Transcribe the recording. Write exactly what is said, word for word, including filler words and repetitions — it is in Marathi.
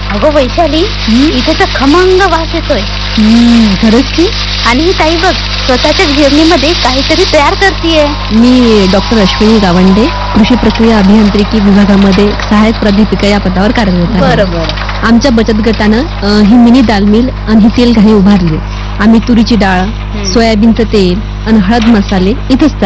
अगो वैशाली, इथे तर खमंग वास येतोय. खरंच की. आणि ही ताई बघ, स्वतःच्या गिरणीमध्ये काहीतरी तयार करतीये. मी डॉक्टर अश्विनी गावंडे, कृषी प्रक्रिया अभियांत्रिकी विभागामध्ये सहाय्यक प्राध्यापिका या पदावर कार्यरत आहे. बरोबर. आमच्या बचत गटानं अ, ही मिनी दाल मिल आणि ही तेल घाई उभारली. आम्ही तुरीची डाळ, सोयाबीनचं तेल आणि हळद मसाले इथंच